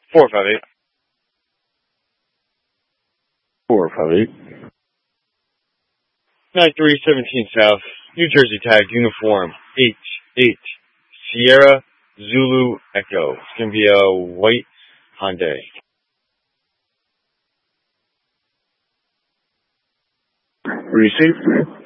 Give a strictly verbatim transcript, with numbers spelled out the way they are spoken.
Four five eight. Four five eight. Nine three seventeen South, New Jersey tag uniform H H Sierra Zulu Echo. It's gonna be a white Hyundai. Receive.